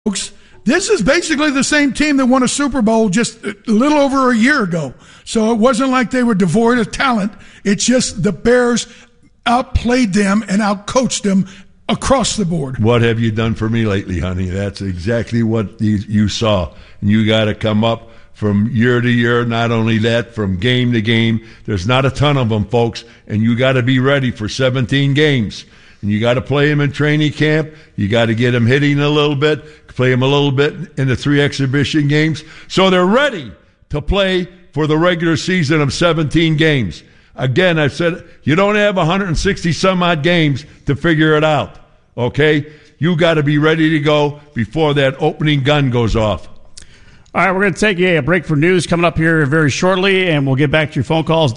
folks, this is basically the same team that won a Super Bowl just a little over a year ago. So it wasn't like they were devoid of talent. It's just the Bears outplayed them and outcoached them across the board. What have you done for me lately, honey? That's exactly what you saw. And you got to come up from year to year. Not only that, from game to game. There's not a ton of them, folks, and you got to be ready for 17 games. And you got to play them in training camp. You got to get them hitting a little bit, play them a little bit in the 3 exhibition games. So they're ready to play for the regular season of 17 games. Again, I've said you don't have 160 some odd games to figure it out, okay? You got to be ready to go before that opening gun goes off. All right, we're going to take a break for news coming up here very shortly, and we'll get back to your phone calls,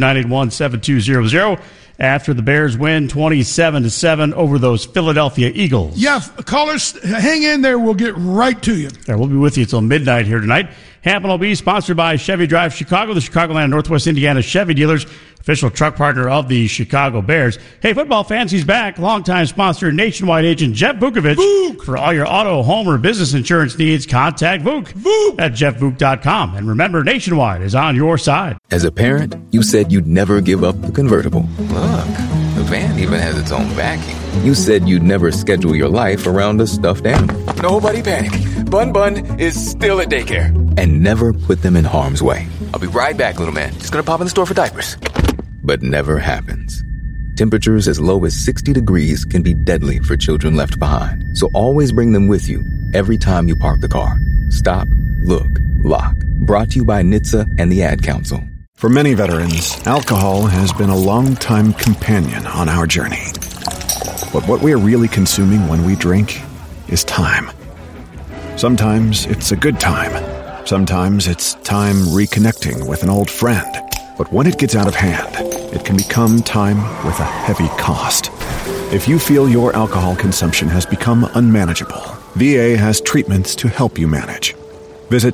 312-981-7200, after the Bears win 27-7 over those Philadelphia Eagles. Yeah, callers, hang in there. We'll get right to you. Yeah, we'll be with you until midnight here tonight. Hampton will be sponsored by Chevy Drive Chicago, the Chicagoland and Northwest Indiana Chevy dealers, official truck partner of the Chicago Bears. Hey, football fans, he's back. Longtime sponsor, nationwide agent Jeff Vukovich. Vuk. For all your auto, home, or business insurance needs, contact Vuk at jeffvuk.com. And remember, Nationwide is on your side. As a parent, you said you'd never give up the convertible. Look, the van even has its own backing. You said you'd never schedule your life around a stuffed animal. Nobody panic. Bun is still at daycare. And never put them in harm's way. I'll be right back, little man. Just gonna pop in the store for diapers. But never happens. Temperatures as low as 60 degrees can be deadly for children left behind. So always bring them with you every time you park the car. Stop, look, lock. Brought to you by NHTSA and the Ad Council. For many veterans, alcohol has been a long-time companion on our journey. But what we are really consuming when we drink is time. Sometimes it's a good time. Sometimes it's time reconnecting with an old friend. But when it gets out of hand, it can become time with a heavy cost. If you feel your alcohol consumption has become unmanageable, VA has treatments to help you manage. Visit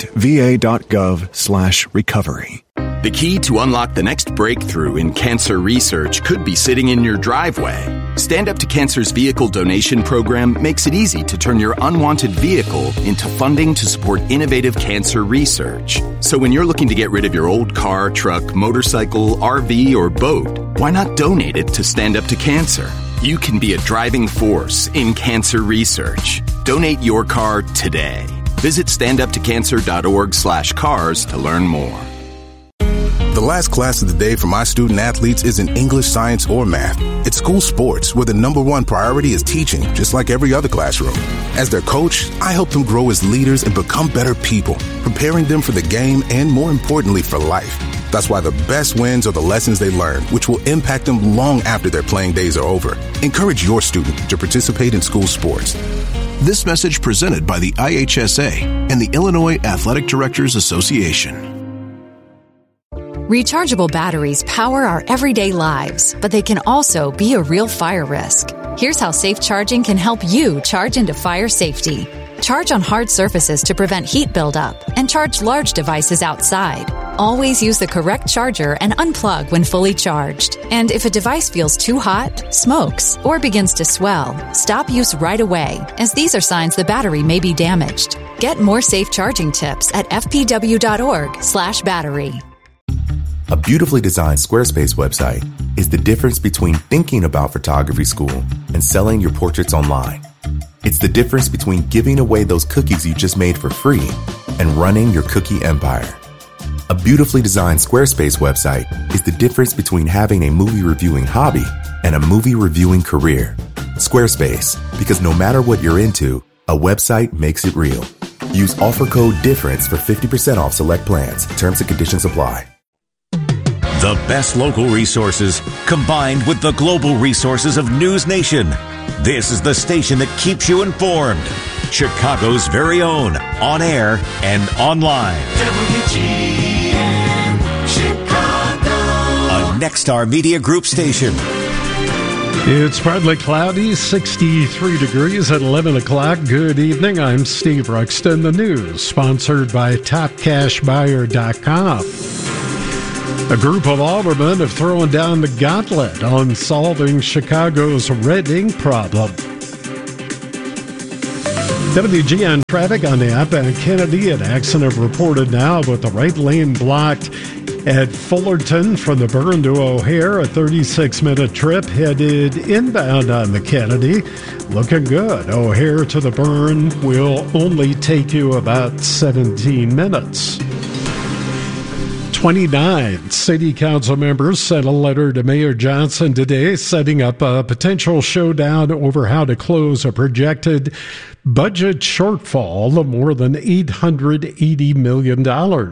va.gov/recovery. The key to unlock the next breakthrough in cancer research could be sitting in your driveway. Stand Up to Cancer's vehicle donation program makes it easy to turn your unwanted vehicle into funding to support innovative cancer research. So when you're looking to get rid of your old car, truck, motorcycle, RV, or boat, why not donate it to Stand Up to Cancer? You can be a driving force in cancer research. Donate your car today. Visit standuptocancer.org/cars to learn more. The last class of the day for my student athletes isn't English, science, or math. It's school sports, where the number one priority is teaching, just like every other classroom. As their coach, I help them grow as leaders and become better people, preparing them for the game and, more importantly, for life. That's why the best wins are the lessons they learn, which will impact them long after their playing days are over. Encourage your student to participate in school sports. This message presented by the IHSA and the Illinois Athletic Directors Association. Rechargeable batteries power our everyday lives, but they can also be a real fire risk. Here's how safe charging can help you charge into fire safety. Charge on hard surfaces to prevent heat buildup, and charge large devices outside. Always use the correct charger and unplug when fully charged. And if a device feels too hot, smokes, or begins to swell, stop use right away, as these are signs the battery may be damaged. Get more safe charging tips at fpw.org/battery. A beautifully designed Squarespace website is the difference between thinking about photography school and selling your portraits online. It's the difference between giving away those cookies you just made for free and running your cookie empire. A beautifully designed Squarespace website is the difference between having a movie reviewing hobby and a movie reviewing career. Squarespace, because no matter what you're into, a website makes it real. Use offer code DIFFERENCE for 50% off select plans. Terms and conditions apply. The best local resources combined with the global resources of News Nation. This is the station that keeps you informed. Chicago's very own, on air and online. WGN Chicago. A Nexstar Media Group station. It's partly cloudy, 63 degrees at 11 o'clock. Good evening. I'm Steve Ruxton. The news sponsored by TopCashBuyer.com. A group of aldermen have thrown down the gauntlet on solving Chicago's red ink problem. WGN traffic on the outbound Kennedy. An accident reported now with the right lane blocked at Fullerton from the Burn to O'Hare. A 36-minute trip headed inbound on the Kennedy. Looking good. O'Hare to the Burn will only take you about 17 minutes. 29 city council members sent a letter to Mayor Johnson today setting up a potential showdown over how to close a projected budget shortfall of more than $880 million.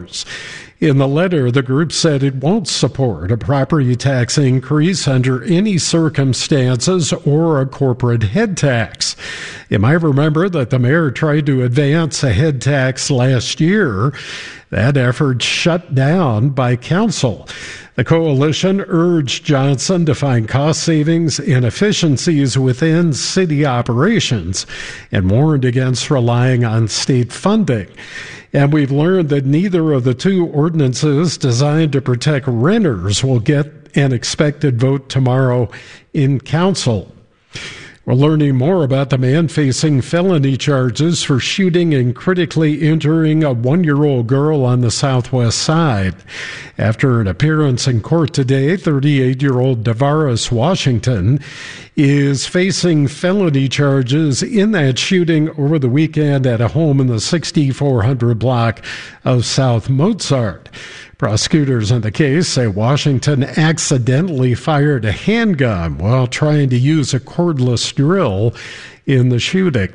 In the letter, the group said it won't support a property tax increase under any circumstances or a corporate head tax. You might remember that the mayor tried to advance a head tax last year. That effort shut down by council. The coalition urged Johnson to find cost savings and efficiencies within city operations and warned against relying on state funding. And we've learned that neither of the two ordinances designed to protect renters will get an expected vote tomorrow in council. We're learning more about the man facing felony charges for shooting and critically injuring a 1-year-old girl on the Southwest Side. After an appearance in court today, 38-year-old DeVaris Washington is facing felony charges in that shooting over the weekend at a home in the 6400 block of South Mozart. Prosecutors in the case say Washington accidentally fired a handgun while trying to use a cordless drill in the shooting.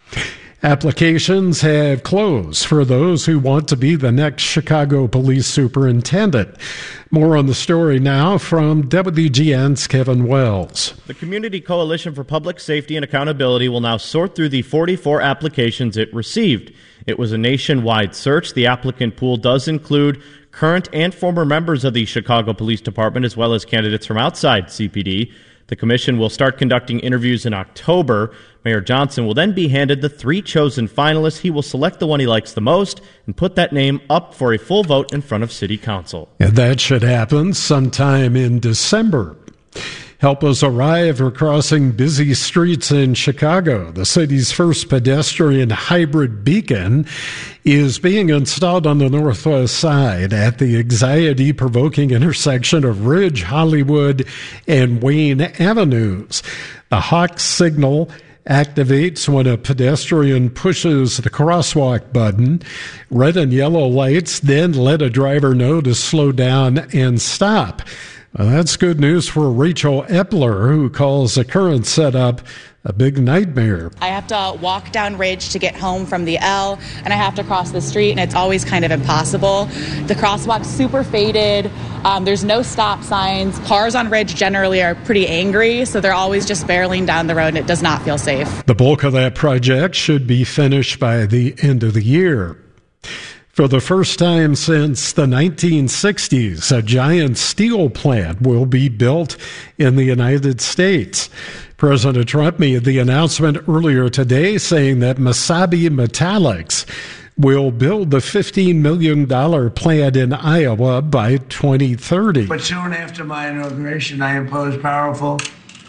Applications have closed for those who want to be the next Chicago police superintendent. More on the story now from WGN's Kevin Wells. The Community Coalition for Public Safety and Accountability will now sort through the 44 applications it received. It was a nationwide search. The applicant pool does include current and former members of the Chicago Police Department, as well as candidates from outside CPD. The commission will start conducting interviews in October. Mayor Johnson will then be handed the 3 chosen finalists. He will select the one he likes the most and put that name up for a full vote in front of City Council. And that should happen sometime in December. Help us arrive for crossing busy streets in Chicago. The city's first pedestrian hybrid beacon is being installed on the Northwest Side at the anxiety-provoking intersection of Ridge, Hollywood, and Wayne Avenues. The Hawk signal activates when a pedestrian pushes the crosswalk button. Red and yellow lights then let a driver know to slow down and stop. Well, that's good news for Rachel Epler, who calls the current setup a big nightmare. I have to walk down Ridge to get home from the L, and I have to cross the street, and it's always kind of impossible. The crosswalk's super faded. There's no stop signs. Cars on Ridge generally are pretty angry, so they're always just barreling down the road, and it does not feel safe. The bulk of that project should be finished by the end of the year. For the first time since the 1960s, a giant steel plant will be built in the United States. President Trump made the announcement earlier today saying that Mesabi Metallics will build the $15 million plant in Iowa by 2030. But soon after my inauguration, I imposed powerful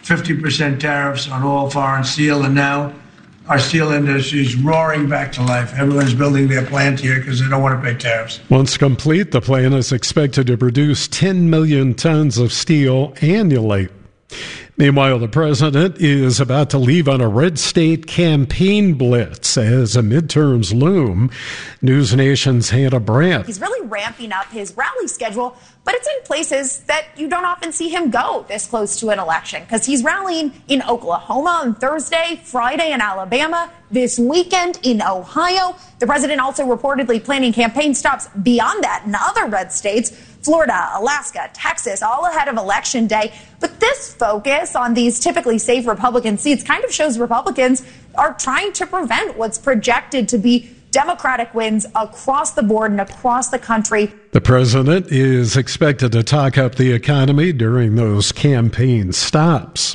50% tariffs on all foreign steel, and now our steel industry is roaring back to life. Everyone's building their plant here because they don't want to pay tariffs. Once complete, the plant is expected to produce 10 million tons of steel annually. Meanwhile, the president is about to leave on a red state campaign blitz as the midterms loom. News Nation's Hannah Brandt. He's really ramping up his rally schedule, but it's in places that you don't often see him go this close to an election, because he's rallying in Oklahoma on Thursday, Friday in Alabama, this weekend in Ohio. The president also reportedly planning campaign stops beyond that in other red states, Florida, Alaska, Texas, all ahead of Election Day. But this focus on these typically safe Republican seats kind of shows Republicans are trying to prevent what's projected to be Democratic wins across the board and across the country. The president is expected to talk up the economy during those campaign stops.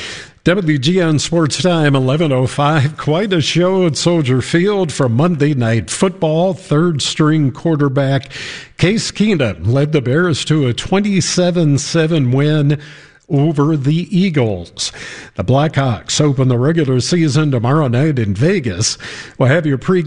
WGN Sports Time, 11:05. Quite a show at Soldier Field for Monday Night Football. Third-string quarterback Case Keenum led the Bears to a 27-7 win over the Eagles. The Blackhawks open the regular season tomorrow night in Vegas. We'll have your pre